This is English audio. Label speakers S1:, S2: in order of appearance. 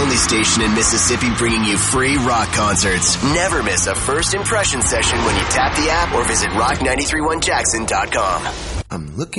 S1: only station in Mississippi bringing you free rock concerts. Never miss a first impression session when you tap the app or visit rock931jackson.com.
S2: I'm looking